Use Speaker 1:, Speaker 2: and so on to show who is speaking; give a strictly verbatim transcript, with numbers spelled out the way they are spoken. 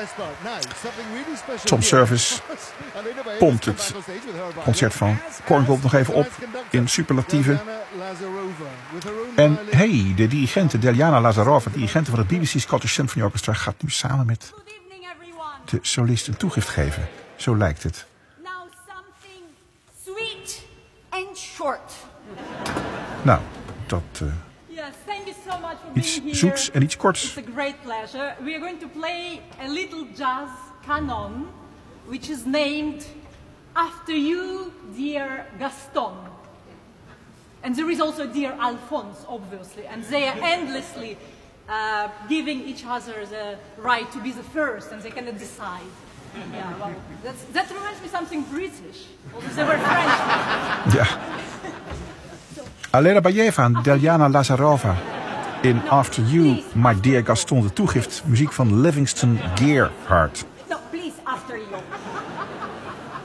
Speaker 1: Tom Service pompt het concert van Korngold nog even op in superlatieven. En hey, de dirigente Deliana Lazarova, dirigente van het B B C Scottish Symphony Orchestra, gaat nu samen met de solist een toegift geven. Zo lijkt het.
Speaker 2: Now something sweet and short.
Speaker 1: Nou, dat... Uh,
Speaker 2: Yes, thank you so much for
Speaker 1: iets
Speaker 2: being here.
Speaker 1: zoets en iets korts.
Speaker 2: It's a great pleasure. We are going to play a little jazz canon, which is named after you, dear Gaston. And there is also dear Alphonse, obviously, and they are endlessly uh, giving each other the right to be the first, and they cannot decide. Yeah, well, that's, that reminds me something British, although they were French.
Speaker 1: Ja. Alena Bayeva en Deliana Lazarova in no, After You, please, My after Dear Gaston, de toegift, muziek van Livingston Gerhardt.
Speaker 2: No, please, After You.